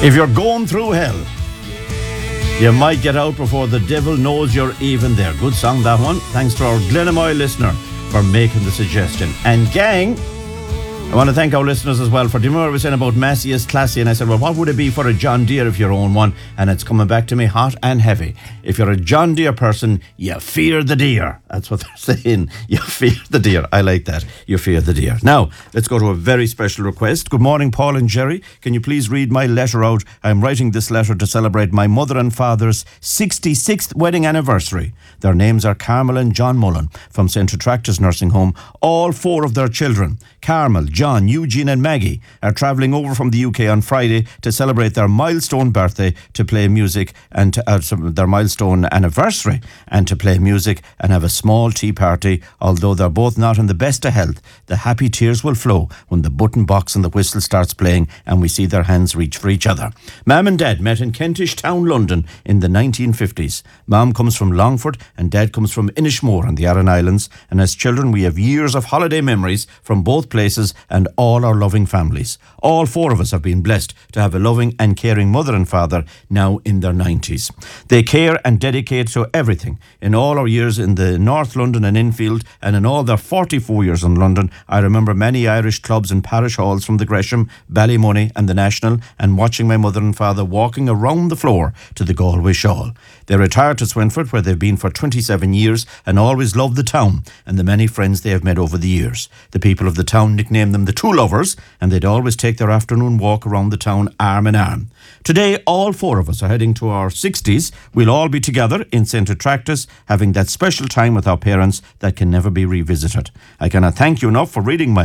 If you're going through hell, you might get out before the devil knows you're even there. Good song, that one. Thanks to our Glenamoy listener for making the suggestion. And gang, I want to thank our listeners as well for, do you remember I was saying about Massey is classy, and I said, well, what would it be for a John Deere if you own one? And it's coming back to me hot and heavy. If you're a John Deere person, you fear the deer. That's what they're saying. You fear the deer. I like that. You fear the deer. Now, let's go to a very special request. Good morning, Paul and Jerry. Can you please read my letter out? I'm writing this letter to celebrate my mother and father's 66th wedding anniversary. Their names are Carmel and John Mullen from St. Retractors Nursing Home. All four of their children, Carmel, John, Eugene and Maggie, are travelling over from the UK on Friday to celebrate their milestone birthday, to play music and their milestone anniversary, and to play music and have a small tea party. Although they're both not in the best of health, the happy tears will flow when the button box and the whistle starts playing and we see their hands reach for each other. Mum and Dad met in Kentish Town, London in the 1950s. Mum comes from Longford and Dad comes from Inishmore on the Aran Islands, and as children we have years of holiday memories from both places and all our loving families. All four of us have been blessed to have a loving and caring mother and father now in their 90s. They care and dedicate to everything. In all our years in the North London and Infield, and in all their 44 years in London, I remember many Irish clubs and parish halls from the Gresham, Ballymoney and the National, and watching my mother and father walking around the floor to the Galway Shawl. They retired to Swinford, where they've been for 27 years, and always loved the town and the many friends they have met over the years. The people of the town nicknamed them the Two Lovers, and they'd always take their afternoon walk around the town arm in arm. Today, all four of us are heading to our 60s. We'll all be together in St. Retractors, having that special time with our parents that can never be revisited. I cannot thank you enough for reading my